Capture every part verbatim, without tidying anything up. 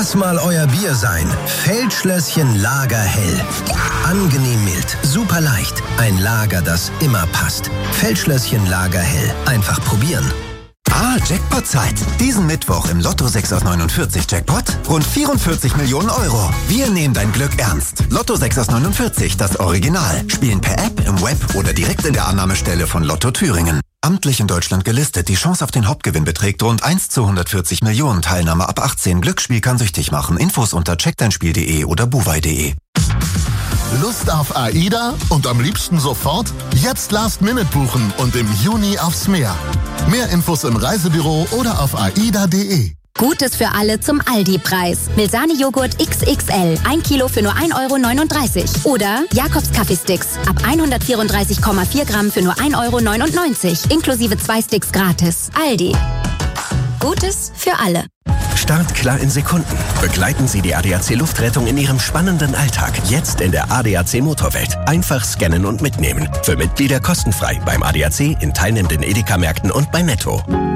das mal euer Bier sein. Feldschlösschen Lagerhell. Angenehm mild, super leicht. Ein Lager, das immer passt. Feldschlösschen Lagerhell. Einfach probieren. Ah, Jackpot-Zeit. Diesen Mittwoch im Lotto sechs aus neunundvierzig Jackpot rund vierundvierzig Millionen Euro. Wir nehmen dein Glück ernst. Lotto sechs aus neunundvierzig, das Original. Spielen per App, im Web oder direkt in der Annahmestelle von Lotto Thüringen. Amtlich in Deutschland gelistet. Die Chance auf den Hauptgewinn beträgt rund eins zu hundertvierzig Millionen. Teilnahme ab achtzehn. Glücksspiel kann süchtig machen. Infos unter check dein spiel punkt de oder buwei punkt de. Lust auf AIDA und am liebsten sofort? Jetzt Last Minute buchen und im Juni aufs Meer. Mehr Infos im Reisebüro oder auf aida punkt de. Gutes für alle zum Aldi-Preis. Milsani-Joghurt X X L. ein Kilo für nur ein Euro neununddreißig. Oder Jakobs-Kaffeesticks. Ab hundertvierunddreißig Komma vier Gramm für nur ein Euro neunundneunzig. Inklusive zwei Sticks gratis. Aldi. Gutes für alle. Start klar in Sekunden. Begleiten Sie die A D A C Luftrettung in Ihrem spannenden Alltag. Jetzt in der A D A C Motorwelt. Einfach scannen und mitnehmen. Für Mitglieder kostenfrei beim A D A C, in teilnehmenden Edeka-Märkten und bei Netto.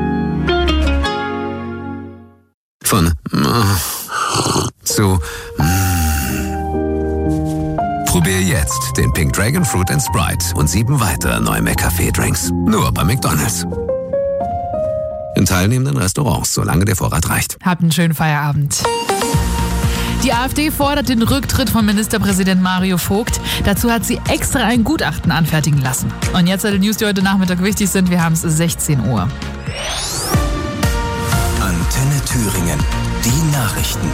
Von zu Probier jetzt den Pink Dragon Fruit and Sprite und sieben weitere neue McCafé-Drinks. Nur bei McDonald's. In teilnehmenden Restaurants, solange der Vorrat reicht. Habt einen schönen Feierabend. Die AfD fordert den Rücktritt von Ministerpräsident Mario Vogt. Dazu hat sie extra ein Gutachten anfertigen lassen. Und jetzt alle News, die heute Nachmittag wichtig sind. Wir haben es sechzehn Uhr. Antenne Thüringen. Die Nachrichten.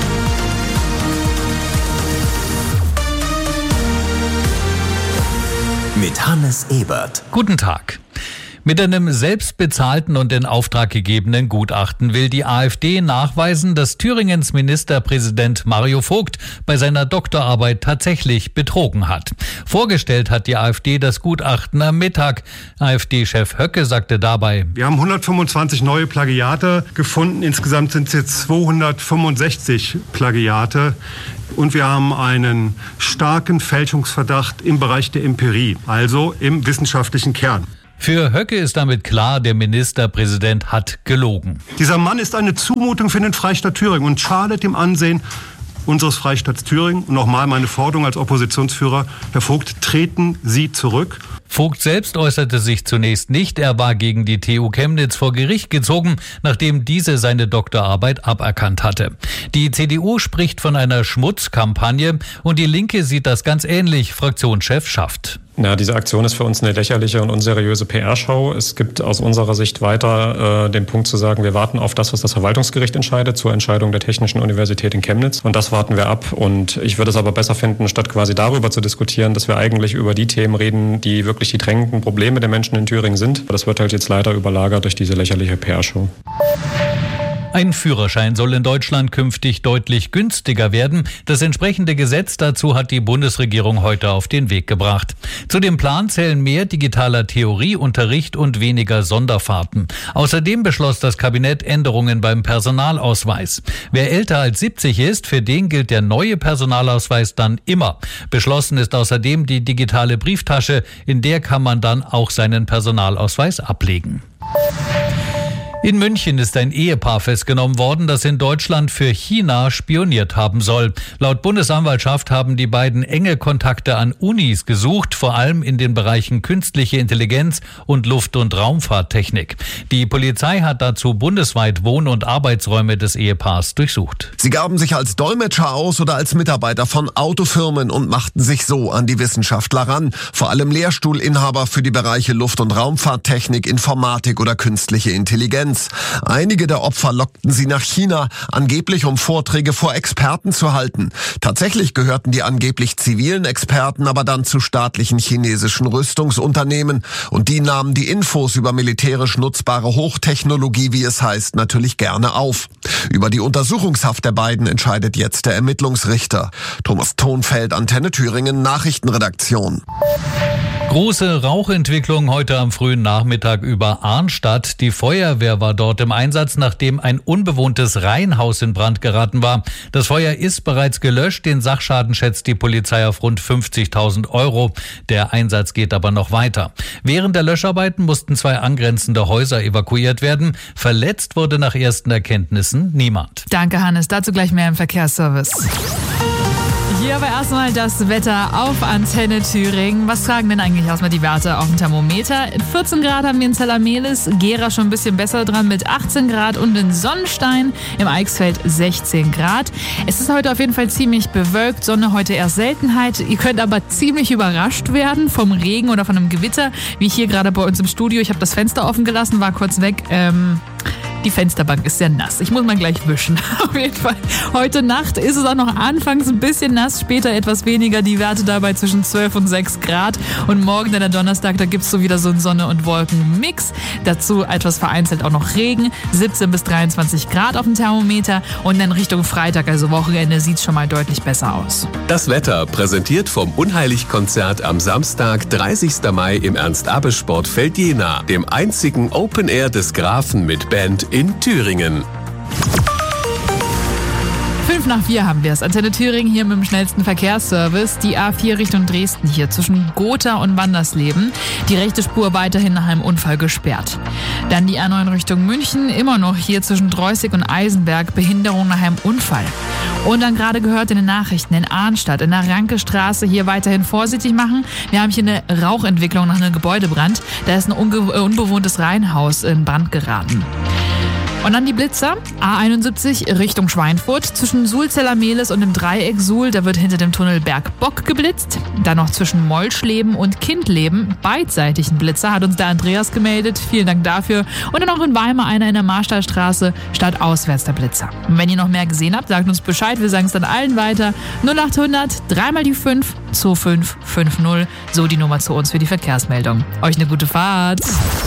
Mit Hannes Ebert. Guten Tag. Mit einem selbstbezahlten und in Auftrag gegebenen Gutachten will die AfD nachweisen, dass Thüringens Ministerpräsident Mario Vogt bei seiner Doktorarbeit tatsächlich betrogen hat. Vorgestellt hat die AfD das Gutachten am Mittag. AfD-Chef Höcke sagte dabei: Wir haben hundertfünfundzwanzig neue Plagiate gefunden. Insgesamt sind es jetzt zweihundertfünfundsechzig Plagiate. Und wir haben einen starken Fälschungsverdacht im Bereich der Empirie, also im wissenschaftlichen Kern. Für Höcke ist damit klar, der Ministerpräsident hat gelogen. Dieser Mann ist eine Zumutung für den Freistaat Thüringen und schadet dem Ansehen unseres Freistaats Thüringen. Und nochmal meine Forderung als Oppositionsführer: Herr Vogt, treten Sie zurück. Vogt selbst äußerte sich zunächst nicht. Er war gegen die T U Chemnitz vor Gericht gezogen, nachdem diese seine Doktorarbeit aberkannt hatte. Die C D U spricht von einer Schmutzkampagne und die Linke sieht das ganz ähnlich. Fraktionschef Schaft. Na, diese Aktion ist für uns eine lächerliche und unseriöse P R-Show. Es gibt aus unserer Sicht weiter äh, den Punkt zu sagen, wir warten auf das, was das Verwaltungsgericht entscheidet zur Entscheidung der Technischen Universität in Chemnitz. Und das warten wir ab. Und ich würde es aber besser finden, statt quasi darüber zu diskutieren, dass wir eigentlich über die Themen reden, die wirklich die drängenden Probleme der Menschen in Thüringen sind. Das wird halt jetzt leider überlagert durch diese lächerliche P R-Show. Ein Führerschein soll in Deutschland künftig deutlich günstiger werden. Das entsprechende Gesetz dazu hat die Bundesregierung heute auf den Weg gebracht. Zu dem Plan zählen mehr digitaler Theorieunterricht und weniger Sonderfahrten. Außerdem beschloss das Kabinett Änderungen beim Personalausweis. Wer älter als siebzig ist, für den gilt der neue Personalausweis dann immer. Beschlossen ist außerdem die digitale Brieftasche, in der kann man dann auch seinen Personalausweis ablegen. In München ist ein Ehepaar festgenommen worden, das in Deutschland für China spioniert haben soll. Laut Bundesanwaltschaft haben die beiden enge Kontakte an Unis gesucht, vor allem in den Bereichen künstliche Intelligenz und Luft- und Raumfahrttechnik. Die Polizei hat dazu bundesweit Wohn- und Arbeitsräume des Ehepaars durchsucht. Sie gaben sich als Dolmetscher aus oder als Mitarbeiter von Autofirmen und machten sich so an die Wissenschaftler ran. Vor allem Lehrstuhlinhaber für die Bereiche Luft- und Raumfahrttechnik, Informatik oder künstliche Intelligenz. Einige der Opfer lockten sie nach China, angeblich um Vorträge vor Experten zu halten. Tatsächlich gehörten die angeblich zivilen Experten aber dann zu staatlichen chinesischen Rüstungsunternehmen und die nahmen die Infos über militärisch nutzbare Hochtechnologie, wie es heißt, natürlich gerne auf. Über die Untersuchungshaft der beiden entscheidet jetzt der Ermittlungsrichter. Thomas Thonfeld, Antenne Thüringen, Nachrichtenredaktion. Große Rauchentwicklung heute am frühen Nachmittag über Arnstadt. Die Feuerwehr war dort im Einsatz, nachdem ein unbewohntes Reihenhaus in Brand geraten war. Das Feuer ist bereits gelöscht. Den Sachschaden schätzt die Polizei auf rund fünfzigtausend Euro. Der Einsatz geht aber noch weiter. Während der Löscharbeiten mussten zwei angrenzende Häuser evakuiert werden. Verletzt wurde nach ersten Erkenntnissen niemand. Danke, Hannes. Dazu gleich mehr im Verkehrsservice. Hier aber erstmal das Wetter auf Antenne Thüringen. Was tragen denn eigentlich erstmal die Werte auf dem Thermometer? vierzehn Grad haben wir in Zellamelis, Gera schon ein bisschen besser dran mit achtzehn Grad und in Sonnenstein im Eichsfeld sechzehn Grad. Es ist heute auf jeden Fall ziemlich bewölkt, Sonne heute eher Seltenheit. Ihr könnt aber ziemlich überrascht werden vom Regen oder von einem Gewitter, wie hier gerade bei uns im Studio. Ich habe das Fenster offen gelassen, war kurz weg. Ähm Die Fensterbank ist sehr nass. Ich muss mal gleich wischen. Auf jeden Fall. Heute Nacht ist es auch noch anfangs ein bisschen nass, später etwas weniger. Die Werte dabei zwischen zwölf und sechs Grad. Und morgen, dann der Donnerstag, da gibt es so wieder so einen Sonne- und Wolken-Mix. Dazu etwas vereinzelt auch noch Regen. siebzehn bis dreiundzwanzig Grad auf dem Thermometer. Und dann Richtung Freitag, also Wochenende, sieht es schon mal deutlich besser aus. Das Wetter präsentiert vom Unheilig-Konzert am Samstag, dreißigsten Mai im Ernst-Abbe-Sportfeld Jena, dem einzigen Open Air des Grafen mit Band in Thüringen. Fünf nach vier haben wir es. Antenne Thüringen hier mit dem schnellsten Verkehrsservice. Die A vier Richtung Dresden hier zwischen Gotha und Wandersleben. Die rechte Spur weiterhin nach einem Unfall gesperrt. Dann die A neun Richtung München. Immer noch hier zwischen Dreußig und Eisenberg. Behinderung nach einem Unfall. Und dann gerade gehört in den Nachrichten in Arnstadt, in der Ranke-Straße hier weiterhin vorsichtig machen. Wir haben hier eine Rauchentwicklung nach einem Gebäudebrand. Da ist ein unge- unbewohntes Reihenhaus in Brand geraten. Und dann die Blitzer, A einundsiebzig Richtung Schweinfurt, zwischen Suhl-Zellamelis und dem Dreieck Suhl, da wird hinter dem Tunnel Bergbock geblitzt. Dann noch zwischen Molschleben und Kindleben, beidseitig ein Blitzer, hat uns der Andreas gemeldet, vielen Dank dafür. Und dann auch in Weimar einer in der Marstallstraße, stadtauswärts der Blitzer. Und wenn ihr noch mehr gesehen habt, sagt uns Bescheid, wir sagen es dann allen weiter. null achthundert, dreimal die fünf, zwei fünf fünf null, so die Nummer zu uns für die Verkehrsmeldung. Euch eine gute Fahrt.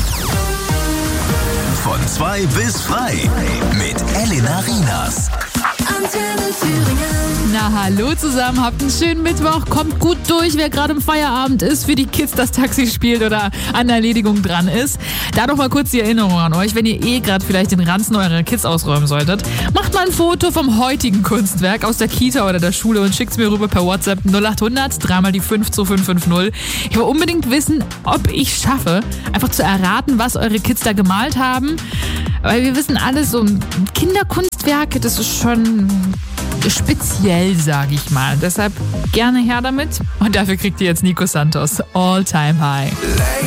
Von zwei bis frei mit Elena Rienas. Antenne Thüringen. Na hallo zusammen, habt einen schönen Mittwoch, kommt gut durch, wer gerade im Feierabend ist, für die Kids das Taxi spielt oder an der Erledigung dran ist. Da noch mal kurz die Erinnerung an euch, wenn ihr eh gerade vielleicht den Ranzen eurer Kids ausräumen solltet, macht mal ein Foto vom heutigen Kunstwerk aus der Kita oder der Schule und schickt's mir rüber per WhatsApp null achthundert, dreimal die fünf, zwei fünf fünf null. Ich will unbedingt wissen, ob ich schaffe, einfach zu erraten, was eure Kids da gemalt haben. Weil wir wissen alle, so Kinderkunstwerke, das ist schon speziell, sage ich mal. Deshalb gerne her damit. Und dafür kriegt ihr jetzt Nico Santos, All Time High.